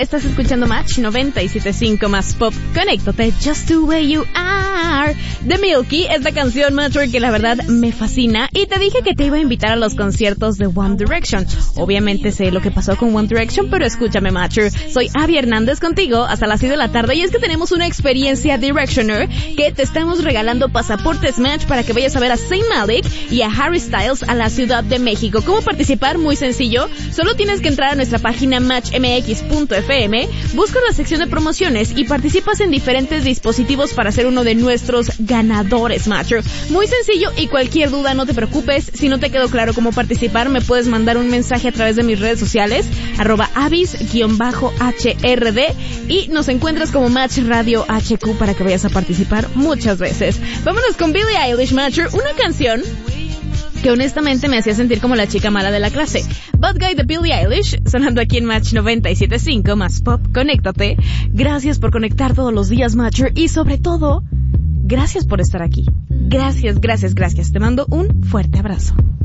Estás escuchando Match 97.5 más pop. Conéctate, just the way you are. The Milky es la canción, Matcher, que la verdad me fascina. Y te dije que te iba a invitar a los conciertos de One Direction. Obviamente sé lo que pasó con One Direction, pero escúchame, Matcher. Soy Abby Hernández contigo hasta las 6 de la tarde. Y es que tenemos una experiencia Directioner que te estamos regalando pasaportes Match para que vayas a ver a Zayn Malik y a Harry Styles a la Ciudad de México. ¿Cómo participar? Muy sencillo. Solo tienes que entrar a nuestra página matchmx.fm, buscas la sección de promociones y participas en diferentes dispositivos para ser uno de nuestros ganadores, Matcher. Muy sencillo y cualquier duda no te preocupes. Si no te quedó claro cómo participar, me puedes mandar un mensaje a través de mis redes sociales, @avis_hrd, y nos encuentras como Match Radio HQ para que vayas a participar muchas veces. Vámonos con Billie Eilish, Matcher, una canción que honestamente me hacía sentir como la chica mala de la clase. Bad Guy de Billie Eilish, sonando aquí en Match 97.5 más pop. Conéctate. Gracias por conectar todos los días, Matcher, y sobre todo, gracias por estar aquí. Gracias. Te mando un fuerte abrazo.